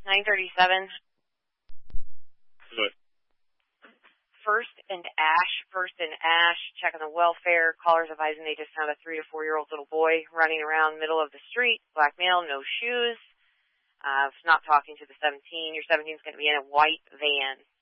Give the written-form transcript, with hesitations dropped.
937. Good. First and Ash, checking the welfare. Callers advising they just found a 3 to 4-year-old little boy running around the middle of the street. Black male, no shoes. Not talking to the 17. Your 17 is going to be in a white van.